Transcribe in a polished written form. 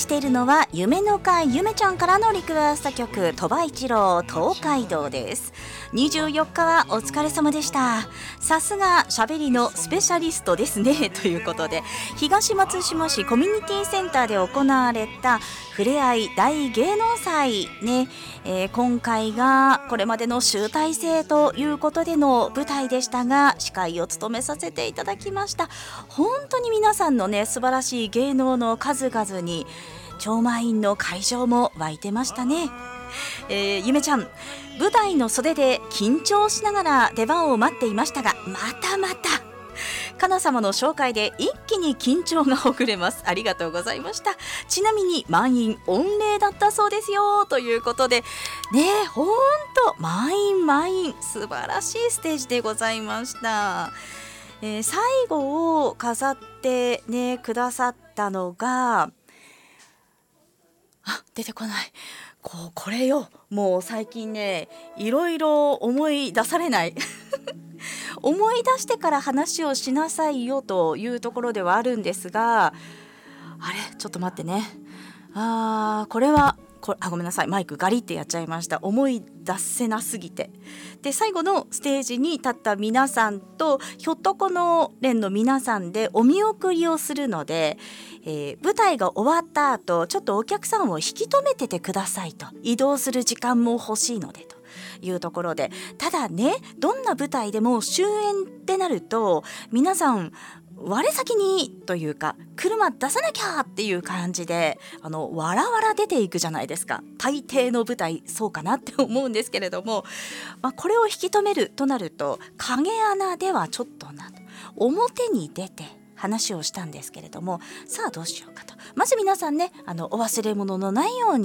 しているのは夢の会ゆめちゃんからのリクエスト曲、鳥羽一郎東海道です。24日はお疲れ様でした。さすが喋りのスペシャリストですねということで、東松島市コミュニティセンターで行われたふれあい大芸能祭ね、今回がこれまでの集大成ということでの舞台でしたが、司会を務めさせていただきました。本当に皆さんのね、素晴らしい芸能の数々に超満員の会場も湧いてましたね。ゆめちゃん、舞台の袖で緊張しながら出番を待っていましたが、またかな様の紹介で一気に緊張がほぐれます。ありがとうございました。ちなみに満員御礼だったそうですよということでね、ほんと満員素晴らしいステージでございました。最後を飾ってねくださったのが、出てこない、これよ。もう最近ね、いろいろ思い出されない思い出してから話をしなさいよというところではあるんですが、あれちょっと待ってね、これごめんなさい、マイクガリってやっちゃいました。思い出せなすぎて。で、最後のステージに立った皆さんとひょっとこの連の皆さんでお見送りをするので、舞台が終わった後ちょっとお客さんを引き止めててくださいと、移動する時間も欲しいのでというところで、ただね、どんな舞台でも終演ってなると皆さん我先にというか、車出さなきゃっていう感じでわらわら出ていくじゃないですか。大抵の舞台そうかなって思うんですけれども、これを引き止めるとなると影穴ではちょっとなと、表に出て話をしたんですけれども、さあどうしようかと。まず皆さんね、お忘れ物のないように